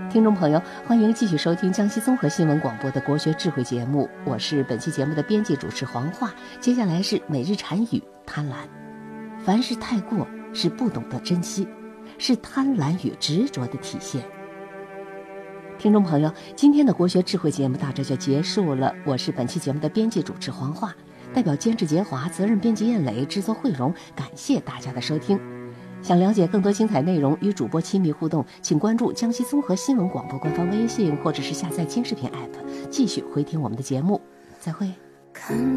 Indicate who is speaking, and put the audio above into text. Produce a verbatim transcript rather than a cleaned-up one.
Speaker 1: 听众朋友，欢迎继续收听江西综合新闻广播的国学智慧节目，我是本期节目的编辑主持黄华。接下来是每日禅语贪婪。凡事太过是不懂得珍惜，是贪婪与执着的体现。听众朋友，今天的国学智慧节目到这就结束了，我是本期节目的编辑主持黄华，代表监制杰华，责任编辑燕磊，制作慧荣，感谢大家的收听。想了解更多精彩内容，与主播亲密互动，请关注江西综合新闻广播官方微信，或者是下载金视频 app， 继续回听我们的节目。再会。看